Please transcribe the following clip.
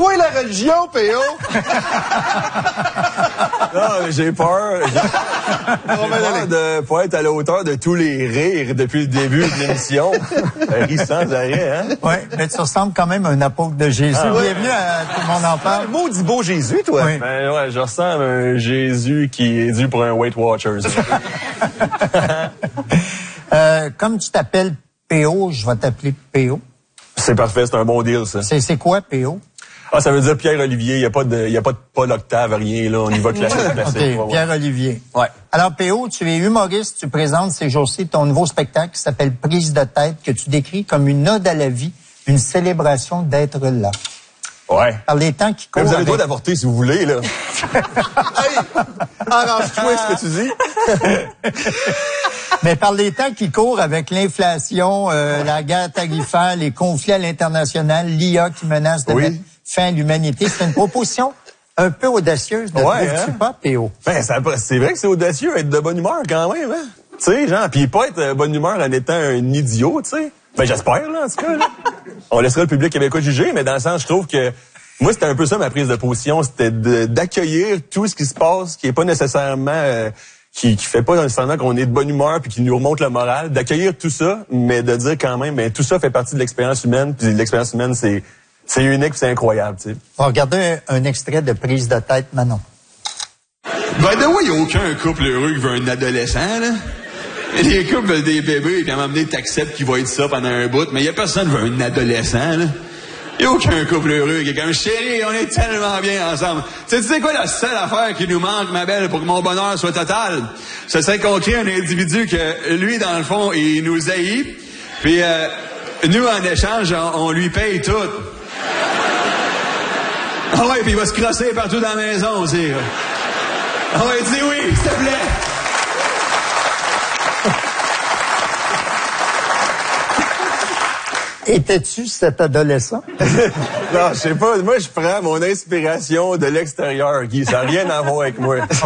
toi la religion, P.O.? Non, mais j'ai peur. J'ai peur de pas être à la hauteur de tous les rires depuis le début de l'émission. Ris sans arrêt, hein? Oui, mais tu ressembles quand même à un apôtre de Jésus. Bienvenue à Tout le monde en parle. Maudit beau Jésus, toi. Oui. Ben ouais, je ressemble à un Jésus qui est dû pour un Weight Watchers. Comme tu t'appelles P.O., je vais t'appeler P.O. C'est parfait, c'est un bon deal, ça. C'est quoi, P.O.? Ah, ça veut dire Pierre-Olivier. Il n'y a pas de Paul Octave, rien, là. On y va classique. OK, Pierre-Olivier. Ouais. Alors, P.O., tu es humoriste, tu présentes ces jours-ci ton nouveau spectacle qui s'appelle Prise de tête, que tu décris comme une ode à la vie, une célébration d'être là. Ouais. Par les temps qui courent. Mais vous avez le droit d'avorter si vous voulez, là. Hey! Arrange-toi ce que tu dis. Mais par les temps qui courent avec l'inflation, la guerre tarifaire, les conflits à l'international, l'IA qui menace de mettre fin à l'humanité, c'est une proposition un peu audacieuse, ne trouves-tu pas, P.O.? Ben, c'est vrai que c'est audacieux être de bonne humeur quand même, hein? Tu sais, genre, pis pas être de bonne humeur en étant un idiot, tu sais. Ben, j'espère, là, en tout cas, là. On laissera le public québécois juger, mais dans le sens, je trouve que moi, c'était un peu ça ma prise de position, c'était d'accueillir tout ce qui se passe, qui est pas nécessairement, qui fait pas nécessairement qu'on est de bonne humeur puis qui nous remonte le moral, d'accueillir tout ça, mais de dire quand même, ben, tout ça fait partie de l'expérience humaine, puis l'expérience humaine, c'est unique, c'est incroyable, tu sais. On va regarder un extrait de Prise de tête, Manon. Ben, de il n'y a aucun couple heureux qui veut un adolescent, là. Les couples veulent des bébés, puis à un moment donné, t'acceptes qu'il va être ça pendant un bout, mais il n'y a personne qui veut un adolescent, là. Il n'y a aucun couple heureux qui est comme, chérie, on est tellement bien ensemble. Tu sais quoi la seule affaire qui nous manque, ma belle, pour que mon bonheur soit total? Ce serait qu'on crée un individu que, lui, dans le fond, il nous haït, puis nous, en échange, on lui paye tout. Ah ouais, puis il va se crosser partout dans la maison aussi. Ah ouais, dis oui, s'il te plaît. Étais-tu cet adolescent? Non, je sais pas. Moi, je prends mon inspiration de l'extérieur, Guy. Ça n'a rien à voir avec moi.